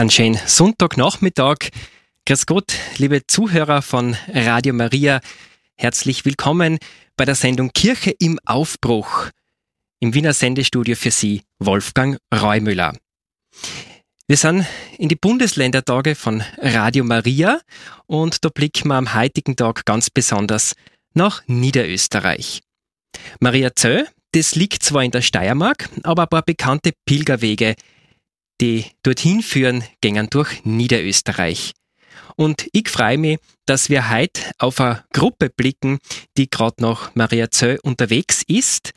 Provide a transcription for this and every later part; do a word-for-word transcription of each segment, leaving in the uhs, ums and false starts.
Einen schönen Sonntagnachmittag. Grüß Gott, liebe Zuhörer von Radio Maria. Herzlich willkommen bei der Sendung Kirche im Aufbruch. Im Wiener Sendestudio für Sie, Wolfgang Reumüller. Wir sind in die Bundesländertage von Radio Maria und da blicken wir am heutigen Tag ganz besonders nach Niederösterreich. Mariazell, das liegt zwar in der Steiermark, aber ein paar bekannte Pilgerwege, die dorthin führen, gehen durch Niederösterreich. Und ich freue mich, dass wir heute auf eine Gruppe blicken, die gerade nach Mariazell unterwegs ist.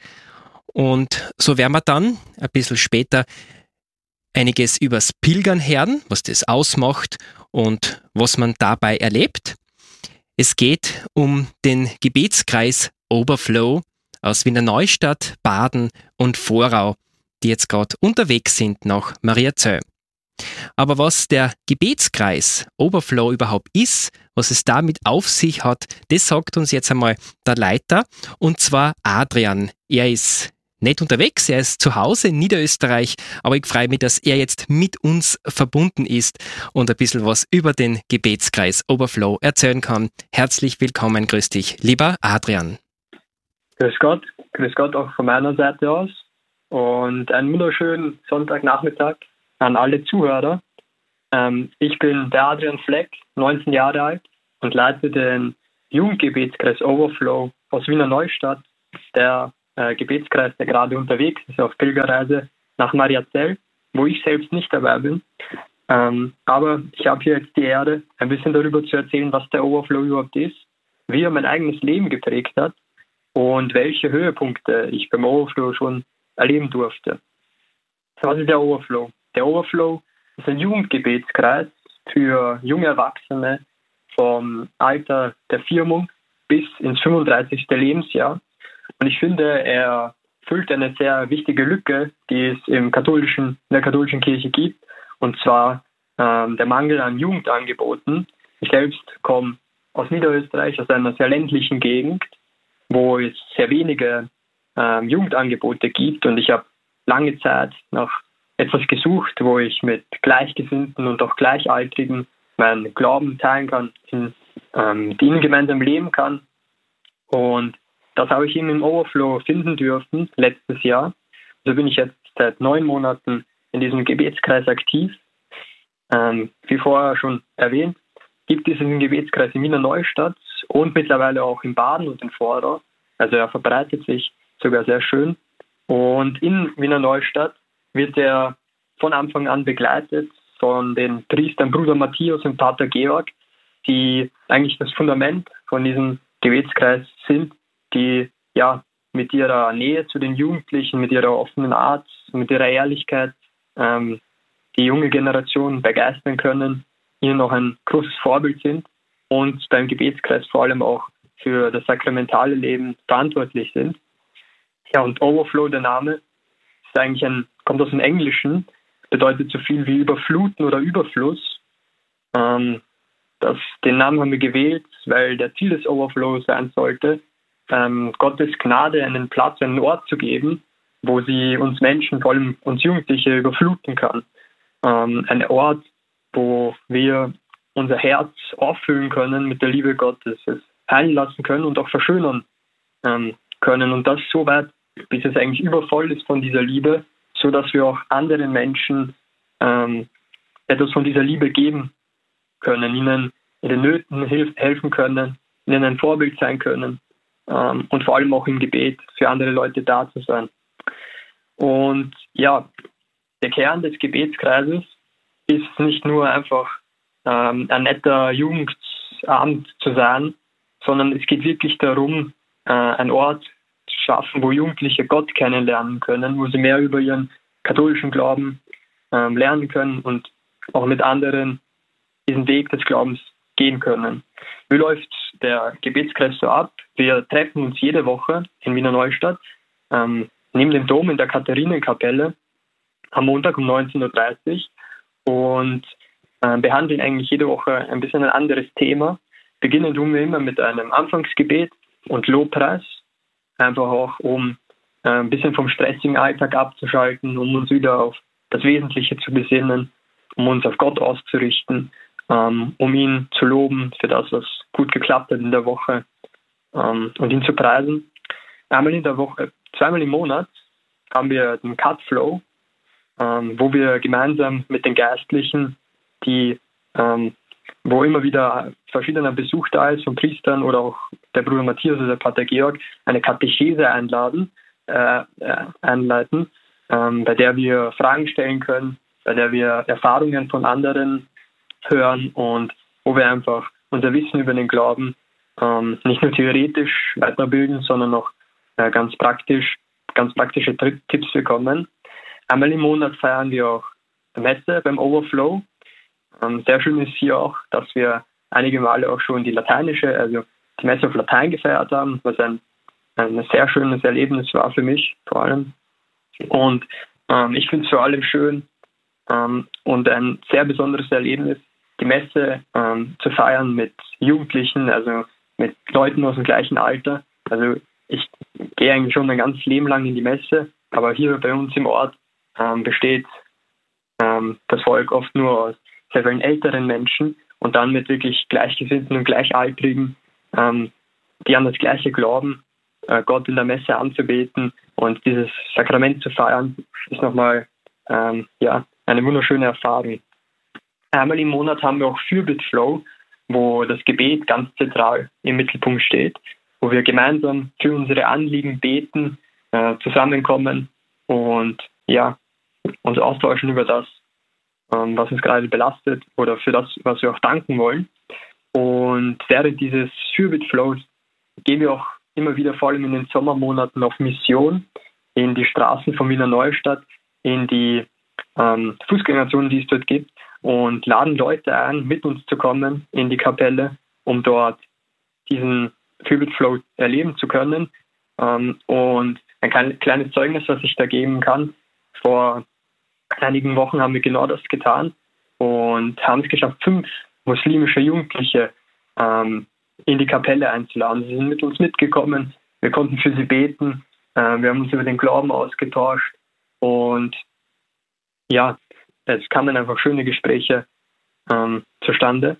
Und so werden wir dann ein bisschen später einiges übers Pilgern hören, was das ausmacht und was man dabei erlebt. Es geht um den Gebetskreis Overflow aus Wiener Neustadt, Baden und Vorau, die jetzt gerade unterwegs sind nach Mariazell. Aber was der Gebetskreis Overflow überhaupt ist, was es damit auf sich hat, das sagt uns jetzt einmal der Leiter, und zwar Adrian. Er ist nicht unterwegs, er ist zu Hause in Niederösterreich, aber ich freue mich, dass er jetzt mit uns verbunden ist und ein bisschen was über den Gebetskreis Overflow erzählen kann. Herzlich willkommen, grüß dich, lieber Adrian. Grüß Gott, grüß Gott auch von meiner Seite aus und einen wunderschönen Sonntagnachmittag an alle Zuhörer. Ähm, ich bin der Adrian Fleck, neunzehn Jahre alt und leite den Jugendgebetskreis Overflow aus Wiener Neustadt, der äh, Gebetskreis, der gerade unterwegs ist auf Pilgerreise nach Mariazell, wo ich selbst nicht dabei bin. Ähm, aber ich habe hier jetzt die Ehre, ein bisschen darüber zu erzählen, was der Overflow überhaupt ist, wie er mein eigenes Leben geprägt hat und welche Höhepunkte ich beim Overflow schon erleben durfte. Was ist der Overflow? Der Overflow ist ein Jugendgebetskreis für junge Erwachsene vom Alter der Firmung bis ins fünfunddreißigste Lebensjahr. Und ich finde, er füllt eine sehr wichtige Lücke, die es im katholischen, in der katholischen Kirche gibt, und zwar ähm, der Mangel an Jugendangeboten. Ich selbst komme aus Niederösterreich, aus einer sehr ländlichen Gegend, wo es sehr wenige ähm, Jugendangebote gibt, und ich habe lange Zeit nach etwas gesucht, wo ich mit Gleichgesinnten und auch Gleichaltrigen meinen Glauben teilen kann, in, ähm, mit ihnen gemeinsam leben kann. Und das habe ich eben im Overflow finden dürfen, letztes Jahr. Also bin ich jetzt seit neun Monaten in diesem Gebetskreis aktiv. Ähm, wie vorher schon erwähnt, gibt es diesen Gebetskreis in Wiener Neustadt und mittlerweile auch in Baden und in Vorau. Also er verbreitet sich sogar sehr schön. Und in Wiener Neustadt wird er von Anfang an begleitet von den Priestern Bruder Matthias und Pater Georg, die eigentlich das Fundament von diesem Gebetskreis sind, die ja mit ihrer Nähe zu den Jugendlichen, mit ihrer offenen Art, mit ihrer Ehrlichkeit ähm, die junge Generation begeistern können, ihnen auch ein großes Vorbild sind und beim Gebetskreis vor allem auch für das sakramentale Leben verantwortlich sind. Ja, und Overflow, der Name, ist eigentlich ein, kommt aus dem Englischen, bedeutet so viel wie überfluten oder Überfluss. Ähm, das, den Namen haben wir gewählt, weil der Ziel des Overflows sein sollte, ähm, Gottes Gnade einen Platz, einen Ort zu geben, wo sie uns Menschen, vor allem uns Jugendliche, überfluten kann. Ähm, ein Ort, wo wir unser Herz auffüllen können mit der Liebe Gottes, es heilen lassen können und auch verschönern ähm, können. Und das so weit, bis es eigentlich übervoll ist von dieser Liebe, so dass wir auch anderen Menschen ähm, etwas von dieser Liebe geben können, ihnen in den Nöten hilf- helfen können, ihnen ein Vorbild sein können ähm, und vor allem auch im Gebet für andere Leute da zu sein. Und ja, der Kern des Gebetskreises ist nicht nur einfach ähm, ein netter Jugendabend zu sein, sondern es geht wirklich darum, äh, einen Ort zu schaffen, wo Jugendliche Gott kennenlernen können, wo sie mehr über ihren katholischen Glauben ähm, lernen können und auch mit anderen diesen Weg des Glaubens gehen können. Wie läuft der Gebetskreis so ab? Wir treffen uns jede Woche in Wiener Neustadt ähm, neben dem Dom in der Katharinenkapelle am Montag um neunzehn Uhr dreißig und äh, behandeln eigentlich jede Woche ein bisschen ein anderes Thema. Beginnen tun wir immer mit einem Anfangsgebet und Lobpreis, einfach auch um äh, ein bisschen vom stressigen Alltag abzuschalten, um uns wieder auf das Wesentliche zu besinnen. um uns auf Gott auszurichten, ähm, um ihn zu loben für das, was gut geklappt hat in der Woche ähm, und ihn zu preisen. Einmal in der Woche, zweimal im Monat haben wir den Cut Flow, ähm, wo wir gemeinsam mit den Geistlichen, die ähm, wo immer wieder verschiedener Besuch da ist von Priestern oder auch der Bruder Matthias oder der Pater Georg, eine Katechese einladen, äh, äh, einleiten, ähm, bei der wir Fragen stellen können, bei der wir Erfahrungen von anderen hören und wo wir einfach unser Wissen über den Glauben ähm, nicht nur theoretisch weiterbilden, sondern auch äh, ganz praktisch, ganz praktische Tri- Tipps bekommen. Einmal im Monat feiern wir auch Messe beim Overflow. Ähm, sehr schön ist hier auch, dass wir einige Male auch schon die lateinische, also die Messe auf Latein gefeiert haben, was ein, ein sehr schönes Erlebnis war für mich vor allem. Und ähm, ich finde es vor allem schön ähm, und ein sehr besonderes Erlebnis, die Messe ähm, zu feiern mit Jugendlichen, also mit Leuten aus dem gleichen Alter. Also ich gehe eigentlich schon mein ganzes Leben lang in die Messe, aber hier bei uns im Ort ähm, besteht ähm, das Volk oft nur aus sehr vielen älteren Menschen und dann mit wirklich Gleichgesinnten und Gleichaltrigen, ähm, die an das Gleiche glauben, äh, Gott in der Messe anzubeten und dieses Sakrament zu feiern, ist nochmal ähm, ja, eine wunderschöne Erfahrung. Einmal im Monat haben wir auch Fürbittflow, wo das Gebet ganz zentral im Mittelpunkt steht, wo wir gemeinsam für unsere Anliegen beten, äh, zusammenkommen und ja, uns austauschen über das, ähm, was uns gerade belastet oder für das, was wir auch danken wollen. Und während dieses Fürbittflows gehen wir auch immer wieder, vor allem in den Sommermonaten, auf Mission in die Straßen von Wiener Neustadt, in die ähm, Fußgängerzonen, die es dort gibt, und laden Leute ein, mit uns zu kommen in die Kapelle, um dort diesen Fürbittflow erleben zu können. Ähm, und ein klein, kleines Zeugnis, was ich da geben kann: Vor einigen Wochen haben wir genau das getan und haben es geschafft, fünf muslimische Jugendliche ähm, in die Kapelle einzuladen. Sie sind mit uns mitgekommen, wir konnten für sie beten, äh, wir haben uns über den Glauben ausgetauscht und ja, es kamen einfach schöne Gespräche ähm, zustande.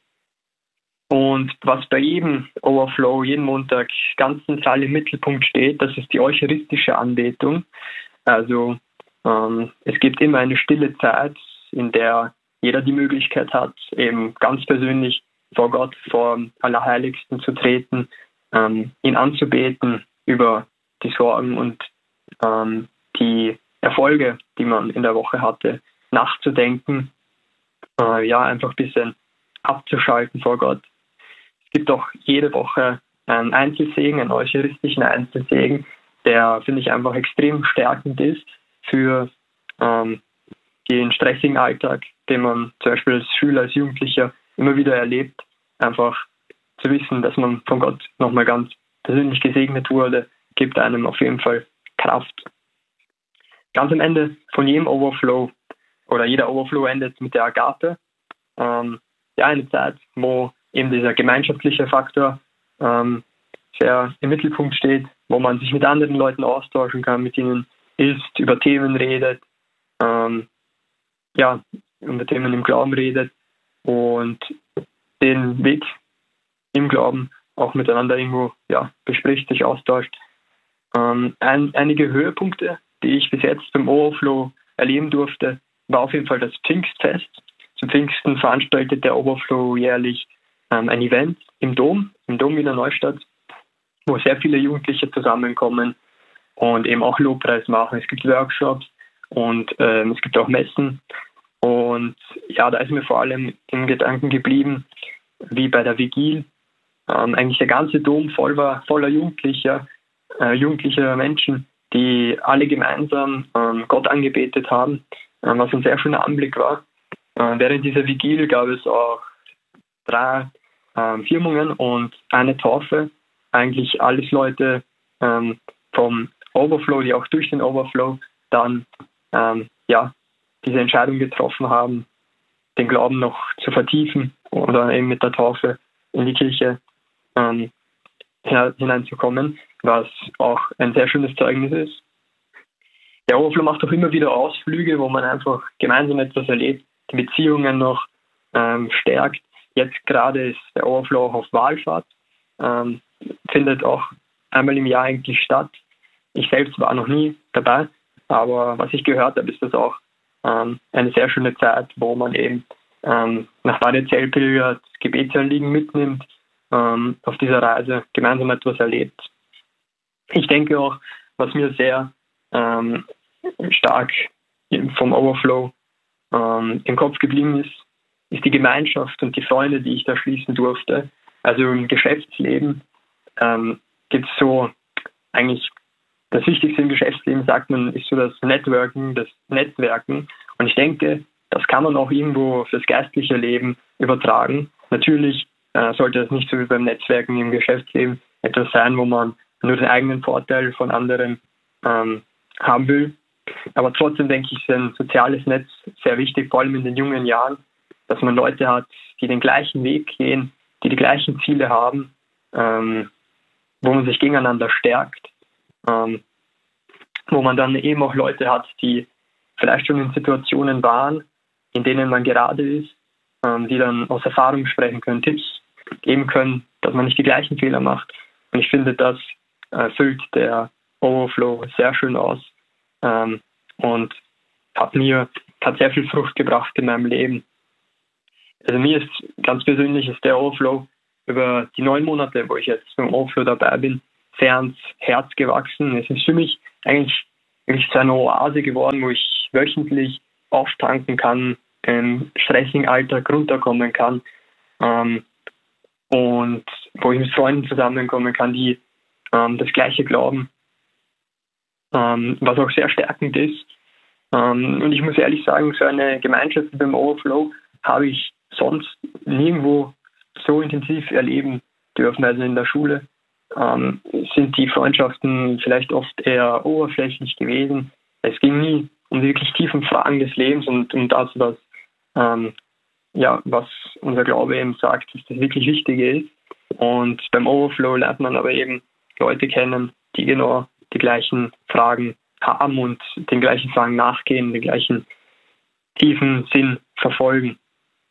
Und was bei jedem Overflow, jeden Montag ganz zentral im Mittelpunkt steht, das ist die eucharistische Anbetung. Also ähm, es gibt immer eine stille Zeit, in der jeder die Möglichkeit hat, eben ganz persönlich vor Gott, vor Allerheiligsten zu treten, ähm, ihn anzubeten, über die Sorgen und ähm, die Erfolge, die man in der Woche hatte, nachzudenken, äh, ja, einfach ein bisschen abzuschalten vor Gott. Es gibt auch jede Woche einen Einzelsegen, einen eucharistischen Einzelsegen, der, finde ich, einfach extrem stärkend ist für ähm, den stressigen Alltag, den man zum Beispiel als Schüler, als Jugendlicher immer wieder erlebt. Einfach zu wissen, dass man von Gott nochmal ganz persönlich gesegnet wurde, gibt einem auf jeden Fall Kraft. Ganz am Ende von jedem Overflow oder jeder Overflow endet mit der Agape. Ähm, ja, eine Zeit, wo eben dieser gemeinschaftliche Faktor ähm, sehr im Mittelpunkt steht, wo man sich mit anderen Leuten austauschen kann, mit ihnen isst, über Themen redet, ähm, ja, über Themen im Glauben redet und den Weg im Glauben auch miteinander irgendwo ja, bespricht, sich austauscht. Ähm, ein, einige Höhepunkte, die ich bis jetzt beim Overflow erleben durfte, war auf jeden Fall das Pfingstfest. Zum Pfingsten veranstaltet der Overflow jährlich ähm, ein Event im Dom, im Dom Wiener Neustadt, wo sehr viele Jugendliche zusammenkommen und eben auch Lobpreis machen. Es gibt Workshops und ähm, es gibt auch Messen. Und ja, da ist mir vor allem im Gedanken geblieben, wie bei der Vigil ähm, eigentlich der ganze Dom voll war, voller Jugendlicher, äh, jugendlicher Menschen, die alle gemeinsam ähm, Gott angebetet haben, äh, was ein sehr schöner Anblick war. Äh, während dieser Vigil gab es auch drei ähm, Firmungen und eine Taufe. Eigentlich alles Leute ähm, vom Overflow, die auch durch den Overflow dann ähm, ja, diese Entscheidung getroffen haben, den Glauben noch zu vertiefen oder eben mit der Taufe in die Kirche ähm, hineinzukommen, was auch ein sehr schönes Zeugnis ist. Der Overflow macht auch immer wieder Ausflüge, wo man einfach gemeinsam etwas erlebt, die Beziehungen noch ähm, stärkt. Jetzt gerade ist der Overflow auch auf Wallfahrt, ähm, findet auch einmal im Jahr eigentlich statt. Ich selbst war noch nie dabei, aber was ich gehört habe, ist das auch ähm, eine sehr schöne Zeit, wo man eben ähm, nach Bad Zeltpilger das Gebetsanliegen mitnimmt, ähm, auf dieser Reise gemeinsam etwas erlebt. Ich denke auch, was mir sehr ähm, stark vom Overflow ähm, im Kopf geblieben ist, ist die Gemeinschaft und die Freunde, die ich da schließen durfte. Also im Geschäftsleben ähm, gibt es so eigentlich das Wichtigste im Geschäftsleben, sagt man, ist so das Networken, das Netzwerken. Und ich denke, das kann man auch irgendwo fürs geistliche Leben übertragen. Natürlich äh, sollte das nicht so wie beim Netzwerken im Geschäftsleben etwas sein, wo man nur den eigenen Vorteil von anderen ähm, haben will. Aber trotzdem denke ich, ist ein soziales Netz sehr wichtig, vor allem in den jungen Jahren, dass man Leute hat, die den gleichen Weg gehen, die die gleichen Ziele haben, ähm, wo man sich gegeneinander stärkt, ähm, wo man dann eben auch Leute hat, die vielleicht schon in Situationen waren, in denen man gerade ist, ähm, die dann aus Erfahrung sprechen können, Tipps geben können, dass man nicht die gleichen Fehler macht. Und ich finde, das äh, füllt der Overflow sehr schön aus ähm, und hat mir hat sehr viel Frucht gebracht in meinem Leben. Also mir ist ganz persönlich ist der Overflow über die neun Monate, wo ich jetzt beim Overflow dabei bin, sehr ans Herz gewachsen. Es ist für mich eigentlich, eigentlich so eine Oase geworden, wo ich wöchentlich auftanken kann, im stressigen Alltag runterkommen kann ähm, und wo ich mit Freunden zusammenkommen kann, die ähm, das Gleiche glauben, ähm, was auch sehr stärkend ist. Ähm, und ich muss ehrlich sagen, so eine Gemeinschaft wie beim Overflow habe ich sonst nirgendwo so intensiv erleben dürfen. Also in der Schule ähm, sind die Freundschaften vielleicht oft eher oberflächlich gewesen. Es ging nie um die wirklich tiefen Fragen des Lebens und um das, was, ähm, ja, was unser Glaube eben sagt, dass das wirklich Wichtige ist. Und beim Overflow lernt man aber eben Leute kennen, die genau die gleichen Fragen haben und den gleichen Fragen nachgehen, den gleichen tiefen Sinn verfolgen.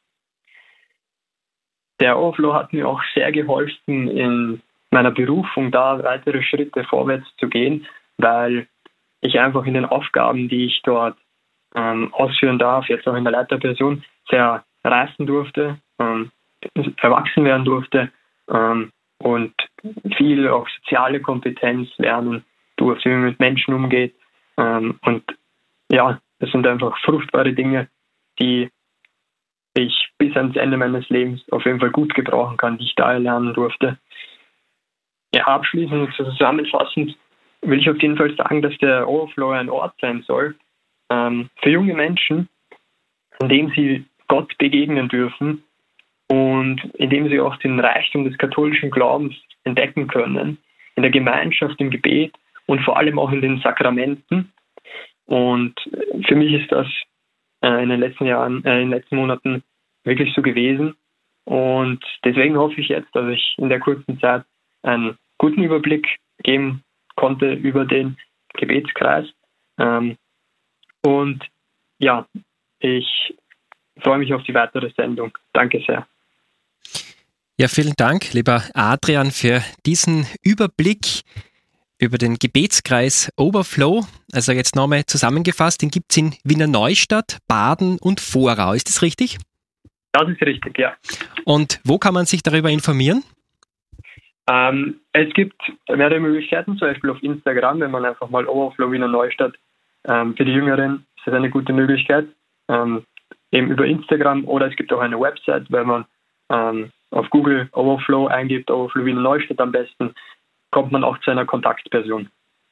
Der Overflow hat mir auch sehr geholfen, in meiner Berufung da weitere Schritte vorwärts zu gehen, weil ich einfach in den Aufgaben, die ich dort ähm, ausführen darf, jetzt auch in der Leiterperson, sehr reifen durfte, ähm, erwachsen werden durfte ähm, und viel auch soziale Kompetenz lernen durfte, wie man mit Menschen umgeht. Ähm, und ja, das sind einfach fruchtbare Dinge, die ich bis ans Ende meines Lebens auf jeden Fall gut gebrauchen kann, die ich da lernen durfte. Ja, abschließend und zusammenfassend will ich auf jeden Fall sagen, dass der Overflow ein Ort sein soll ähm, für junge Menschen, an dem sie Gott begegnen dürfen und in dem sie auch den Reichtum des katholischen Glaubens entdecken können, in der Gemeinschaft, im Gebet und vor allem auch in den Sakramenten. Und für mich ist das äh, in den letzten Jahren, äh, in den letzten Monaten wirklich so gewesen. Und deswegen hoffe ich jetzt, dass ich in der kurzen Zeit einen guten Überblick geben konnte über den Gebetskreis. Ähm, und ja, ich freue mich auf die weitere Sendung. Danke sehr. Ja, vielen Dank, lieber Adrian, für diesen Überblick über den Gebetskreis Overflow. Also jetzt nochmal zusammengefasst, den gibt es in Wiener Neustadt, Baden und Vorau. Ist das richtig? Das ist richtig, ja. Und wo kann man sich darüber informieren? Ähm, es gibt mehrere Möglichkeiten, zum Beispiel auf Instagram, wenn man einfach mal Overflow Wiener Neustadt, ähm, für die Jüngeren ist das eine gute Möglichkeit, ähm, eben über Instagram, oder es gibt auch eine Website, wenn man ähm, auf Google Overflow eingibt, Overflow Wiener Neustadt am besten, kommt man auch zu einer Kontaktperson.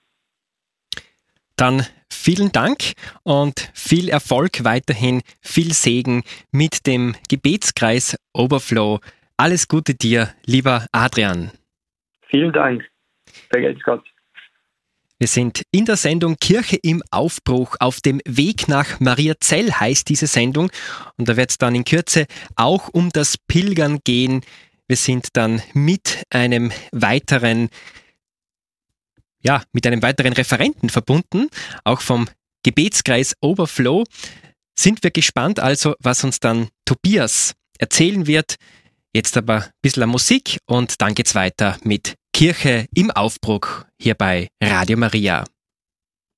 Dann vielen Dank und viel Erfolg weiterhin, viel Segen mit dem Gebetskreis Overflow. Alles Gute dir, lieber Adrian. Vielen Dank. Vergelt's Gott. Wir sind in der Sendung Kirche im Aufbruch. Auf dem Weg nach Mariazell heißt diese Sendung. Und da wird es dann in Kürze auch um das Pilgern gehen. Wir sind dann mit einem weiteren, ja, mit einem weiteren Referenten verbunden, auch vom Gebetskreis Overflow. Sind wir gespannt also, was uns dann Tobias erzählen wird. Jetzt aber ein bisschen Musik und dann geht's weiter mit Kirche im Aufbruch hier bei Radio Maria.